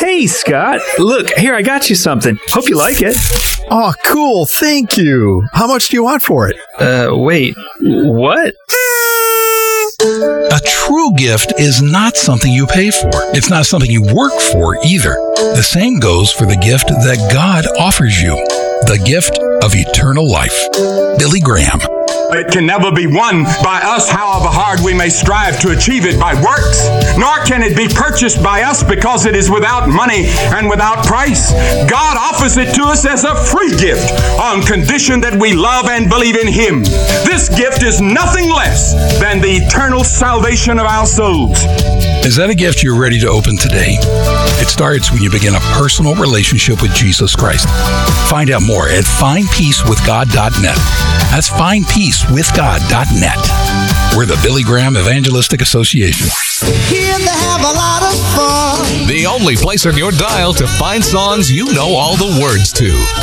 Hey, Scott. Look, here, I got you something. Hope you like it. Oh, cool. Thank you. How much do you want for it? Wait. What? A true gift is not something you pay for. It's not something you work for either. The same goes for the gift that God offers you. The gift of eternal life. Billy Graham. It can never be won by us, however hard we may strive to achieve it by works, nor can it be purchased by us because it is without money and without price. God offers it to us as a free gift on condition that we love and believe in Him. This gift is nothing less than the eternal salvation of our souls. Is that a gift you're ready to open today? It starts when you begin a personal relationship with Jesus Christ. Find out more at findpeacewithgod.net. That's findpeacewithgod.net. We're the Billy Graham Evangelistic Association. Here they have a lot of fun. The only place on your dial to find songs you know all the words to.